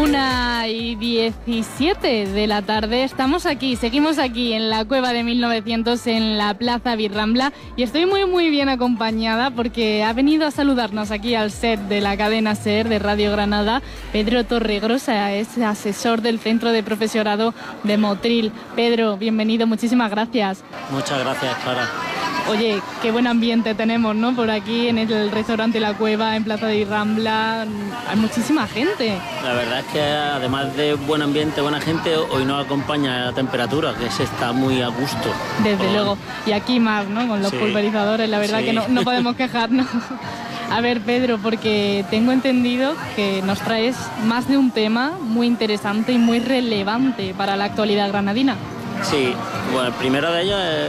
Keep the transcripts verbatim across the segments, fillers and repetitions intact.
Una y diecisiete de la tarde, estamos aquí, seguimos aquí en la Cueva de mil novecientos en la Plaza Birrambla y estoy muy muy bien acompañada porque ha venido a saludarnos aquí al set de la cadena SER de Radio Granada Pedro Torregrosa, es asesor del Centro de Profesorado de Motril. Pedro, bienvenido, muchísimas gracias. Muchas gracias, Clara. Oye, qué buen ambiente tenemos, ¿no? Por aquí en el restaurante La Cueva, en Plaza de Birrambla, hay muchísima gente. La verdad es que además de buen ambiente, buena gente, hoy nos acompaña la temperatura, que se está muy a gusto. Desde oh. luego, y aquí más, ¿no? Con los sí. pulverizadores, la verdad sí. que no, no podemos quejarnos. A ver, Pedro, porque tengo entendido que nos traes más de un tema muy interesante y muy relevante para la actualidad granadina. Sí, bueno, el primero de ellos es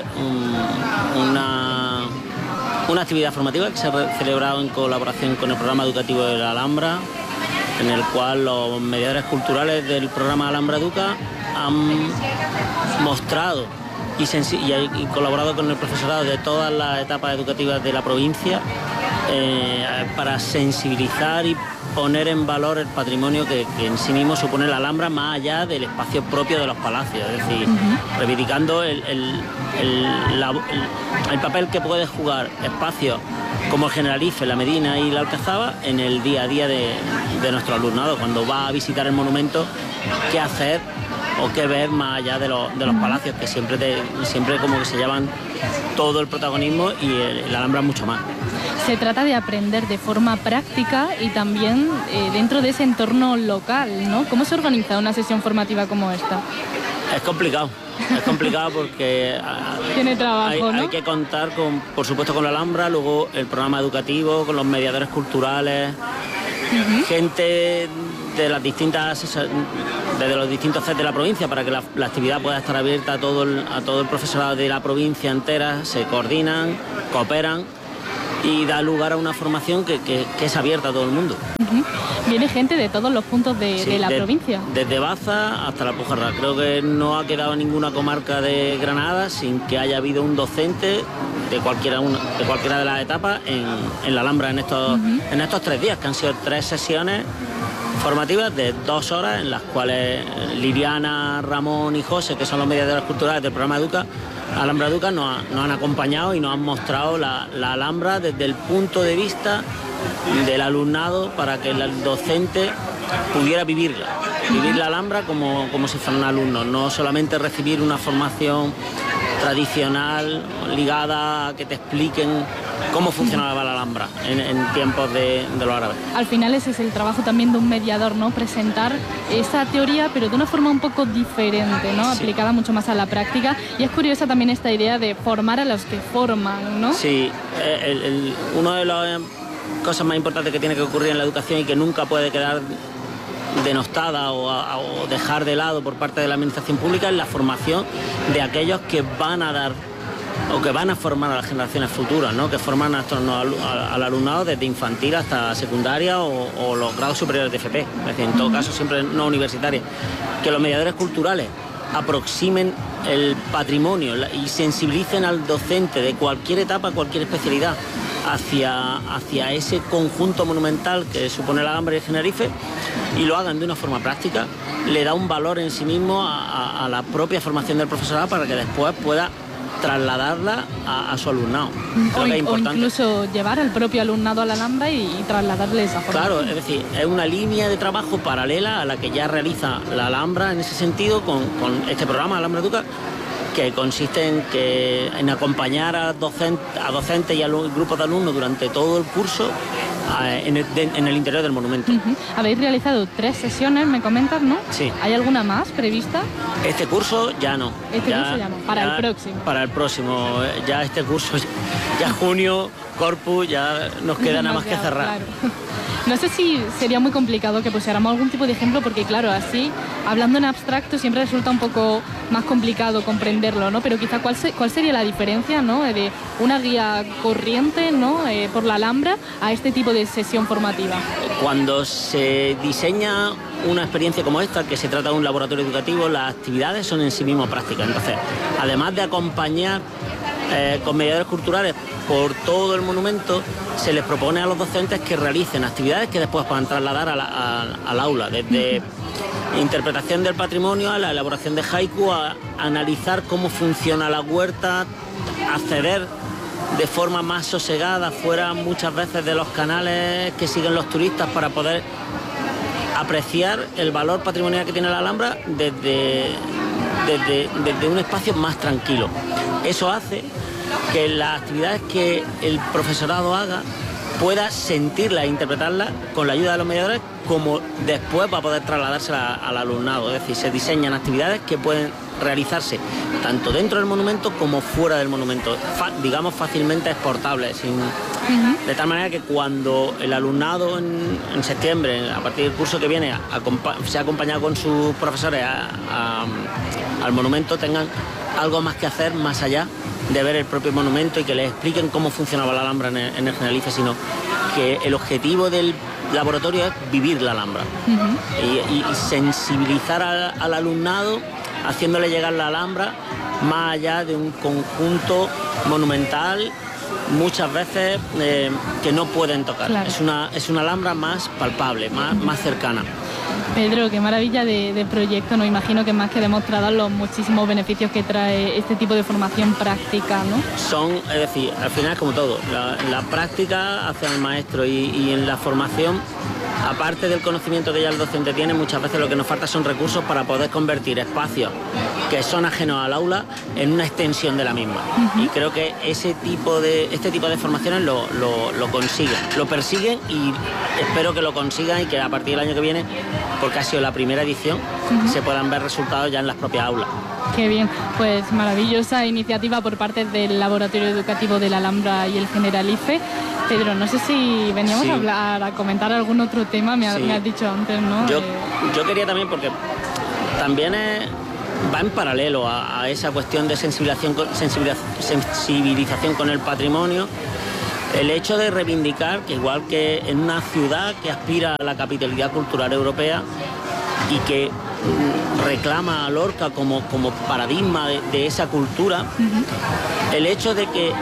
un, una, una actividad formativa que se ha celebrado en colaboración con el programa educativo de la Alhambra, en el cual los mediadores culturales del programa Alhambra Educa han mostrado y, sensi- y, y colaborado con el profesorado de todas las etapas educativas de la provincia eh, para sensibilizar y poner en valor el patrimonio que, que en sí mismo supone la Alhambra, más allá del espacio propio de los palacios, es decir, uh-huh. reivindicando el, el, el, la, el, el papel que puede jugar espacios como el Generalife, la Medina y la Alcazaba en el día a día de, de nuestro alumnado, cuando va a visitar el monumento, qué hacer o qué ver más allá de, lo, de los palacios, que siempre, te, siempre como que se llevan todo el protagonismo y el, el Alhambra mucho más. Se trata de aprender de forma práctica y también eh, dentro de ese entorno local, ¿no? ¿Cómo se organiza una sesión formativa como esta? Es complicado, es complicado porque tiene trabajo, hay, ¿no? hay que contar, con, por supuesto, con la Alhambra, luego el programa educativo, con los mediadores culturales, uh-huh. gente de las distintas, desde los distintos C E S de la provincia, para que la, la actividad pueda estar abierta a todo, el, a todo el profesorado de la provincia entera, se coordinan, cooperan y da lugar a una formación que, que, que es abierta a todo el mundo. Uh-huh. Viene gente de todos los puntos de, sí, de la de, provincia. Desde Baza hasta La Pujarra. Creo que no ha quedado ninguna comarca de Granada sin que haya habido un docente de cualquiera, una, de, cualquiera de las etapas en, en la Alhambra en estos, uh-huh. en estos tres días, que han sido tres sesiones formativas de dos horas en las cuales Liliana, Ramón y José, que son los mediadores culturales del programa Educa, Alhambra Educa, nos, nos han acompañado y nos han mostrado la, la Alhambra desde el punto de vista del alumnado para que el docente pudiera vivirla, vivir la Alhambra como, como si fuera un alumno, no solamente recibir una formación tradicional ligada a que te expliquen cómo funcionaba la Alhambra en, en tiempos de, de los árabes. Al final ese es el trabajo también de un mediador, ¿no? Presentar esa teoría, pero de una forma un poco diferente, ¿no? Sí. Aplicada mucho más a la práctica. Y es curiosa también esta idea de formar a los que forman, ¿no? Sí, el, el, uno de las cosas más importantes que tiene que ocurrir en la educación y que nunca puede quedar denostada o, a, o dejar de lado por parte de la administración pública es la formación de aquellos que van a dar o que van a formar a las generaciones futuras, ¿no? Que forman a nuestro, al, al alumnado desde infantil hasta secundaria o, o los grados superiores de F P, es decir, en todo caso siempre no universitarios. Que los mediadores culturales aproximen el patrimonio y sensibilicen al docente de cualquier etapa, cualquier especialidad hacia, hacia ese conjunto monumental que supone la Alhambra y el Generalife y lo hagan de una forma práctica, le da un valor en sí mismo a, a, a la propia formación del profesorado para que después pueda trasladarla a, a su alumnado. O, que es o incluso llevar al propio alumnado a la Alhambra y, y trasladarle esa formación. Claro, es decir, es una línea de trabajo paralela a la que ya realiza la Alhambra en ese sentido con, con este programa Alhambra Educa, que consiste en, que, en acompañar a, docente, a docentes y a grupos de alumnos durante todo el curso a, en, el, de, en el interior del monumento. Uh-huh. Habéis realizado tres sesiones, me comentas, ¿no? Sí. ¿Hay alguna más prevista? Este curso ya no. Este ya, curso ya no, para ya, el próximo. Para el próximo, ya este curso, ya junio, Corpus, ya nos queda nada más que cerrar. Claro. No sé si sería muy complicado que pusiéramos algún tipo de ejemplo, porque claro, así, hablando en abstracto, siempre resulta un poco más complicado comprenderlo, ¿no? Pero quizá, ¿cuál, se, cuál sería la diferencia, ¿no? De una guía corriente, ¿no? Eh, por la Alhambra a este tipo de sesión formativa. Cuando se diseña una experiencia como esta, que se trata de un laboratorio educativo, las actividades son en sí mismo prácticas. Entonces, además de acompañar eh, con mediadores culturales por todo el monumento, se les propone a los docentes que realicen actividades que después puedan trasladar a la, a, al aula, desde interpretación del patrimonio a la elaboración de haiku, a, a analizar cómo funciona la huerta, acceder de forma más sosegada, fuera muchas veces de los canales que siguen los turistas, para poder apreciar el valor patrimonial que tiene la Alhambra desde, desde, desde un espacio más tranquilo. Eso hace que las actividades que el profesorado haga pueda sentirlas e interpretarlas con la ayuda de los mediadores, como después va a poder trasladárselas al alumnado. Es decir, se diseñan actividades que pueden realizarse tanto dentro del monumento como fuera del monumento, Fa, digamos fácilmente exportables, sin, uh-huh. de tal manera que cuando el alumnado en, en septiembre, a partir del curso que viene, acompa se ha acompañado con sus profesores a, a, al monumento, tengan algo más que hacer más allá de ver el propio monumento y que les expliquen cómo funcionaba la Alhambra en el, en el Generalife, sino que el objetivo del laboratorio es vivir la Alhambra, uh-huh. y, y, y sensibilizar al, al alumnado, haciéndole llegar la Alhambra más allá de un conjunto monumental, muchas veces eh, que no pueden tocar. Claro. Es una, es una Alhambra más palpable, más, uh-huh. más cercana. Pedro, qué maravilla de, de proyecto, nos imagino que más que demostrado los muchísimos beneficios que trae este tipo de formación práctica, ¿no? Son, es decir, al final es como todo, la, la práctica hacia el maestro y, y en la formación, aparte del conocimiento que ya el docente tiene, muchas veces lo que nos falta son recursos para poder convertir espacios que son ajenos al aula en una extensión de la misma. Uh-huh. Y creo que ese tipo de, este tipo de formaciones lo, lo, lo consiguen, lo persiguen, y espero que lo consigan y que a partir del año que viene, porque ha sido la primera edición, uh-huh. se puedan ver resultados ya en las propias aulas. Qué bien, pues maravillosa iniciativa por parte del Laboratorio Educativo de la Alhambra y el Generalife. Pedro, no sé si veníamos sí. a hablar, a comentar algún otro tema, me, ha, sí. me has dicho antes, ¿no? Yo, eh... yo quería también, porque también es, va en paralelo a, a esa cuestión de sensibilización, sensibilización, sensibilización con el patrimonio, el hecho de reivindicar que igual que en una ciudad que aspira a la capitalidad cultural europea y que reclama a Lorca como, como paradigma de, de esa cultura, uh-huh. el hecho de que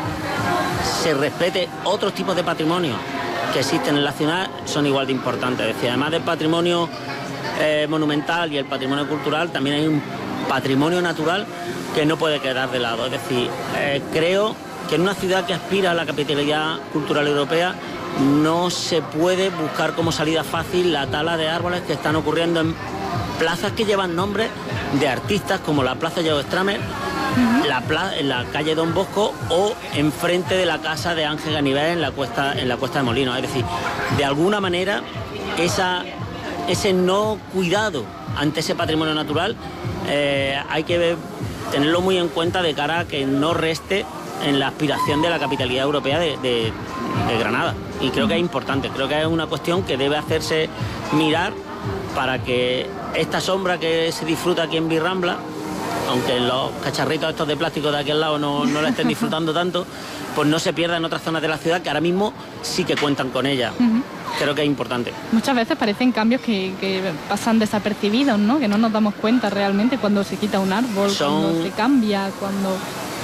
se respete otros tipos de patrimonio que existen en la ciudad son igual de importantes. Es decir, además del patrimonio eh, monumental y el patrimonio cultural, también hay un patrimonio natural que no puede quedar de lado. Es decir, eh, creo que en una ciudad que aspira a la capitalidad cultural europea no se puede buscar como salida fácil la tala de árboles que están ocurriendo en plazas que llevan nombres de artistas, como la Plaza Joe Stramer, uh-huh. la, plaza, en la calle Don Bosco, o enfrente de la casa de Ángel Ganivet en la cuesta, en la Cuesta de Molinos. Es decir, de alguna manera esa, ese no cuidado ante ese patrimonio natural eh, hay que ver, tenerlo muy en cuenta de cara a que no reste en la aspiración de la capitalidad europea de, de, de Granada. Y creo que es importante, creo que es una cuestión que debe hacerse mirar para que esta sombra que se disfruta aquí en Virrambla, aunque los cacharritos estos de plástico de aquí al lado no, no la estén disfrutando tanto, pues no se pierda en otras zonas de la ciudad que ahora mismo sí que cuentan con ella. Uh-huh. Creo que es importante. Muchas veces parecen cambios que, que pasan desapercibidos, ¿no? Que no nos damos cuenta realmente cuando se quita un árbol, son, cuando se cambia, cuando...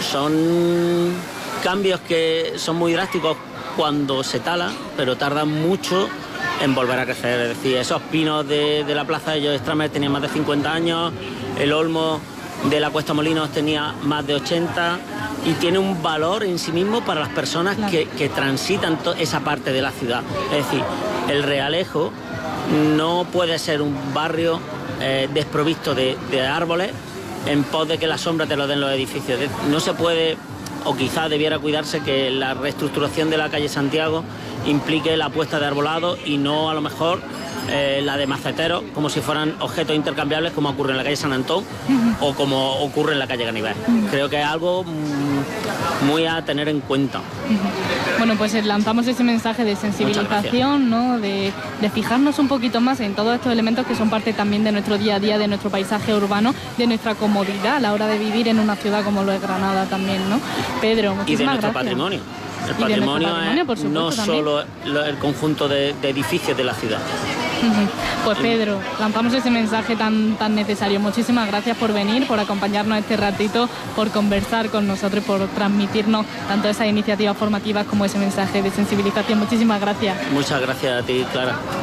Son cambios que son muy drásticos cuando se tala, pero tardan mucho en volver a crecer. Es decir, esos pinos de, de la plaza de Joe Stramer tenían más de cincuenta años, el olmo de la Cuesta Molinos tenía más de ochenta, y tiene un valor en sí mismo para las personas claro. que, que transitan esa parte de la ciudad. Es decir, el Realejo no puede ser un barrio eh, desprovisto de, de árboles en pos de que la sombra te lo den los edificios. No se puede, o quizás debiera cuidarse, que la reestructuración de la calle Santiago implique la puesta de arbolado y no a lo mejor eh, la de maceteros, como si fueran objetos intercambiables, como ocurre en la calle San Antón uh-huh. o como ocurre en la calle Ganivet. Uh-huh. Creo que es algo mm, muy a tener en cuenta. Uh-huh. Bueno, pues lanzamos ese mensaje de sensibilización, ¿no? De, de fijarnos un poquito más en todos estos elementos que son parte también de nuestro día a día, de nuestro paisaje urbano, de nuestra comodidad a la hora de vivir en una ciudad como lo es Granada también, ¿no? Pedro, muchísimas y de nuestro gracias. patrimonio. El patrimonio, patrimonio es no solo el conjunto de, de edificios de la ciudad. Pues Pedro, lanzamos ese mensaje tan, tan necesario. Muchísimas gracias por venir, por acompañarnos este ratito, por conversar con nosotros y por transmitirnos tanto esas iniciativas formativas como ese mensaje de sensibilización. Muchísimas gracias. Muchas gracias a ti, Clara.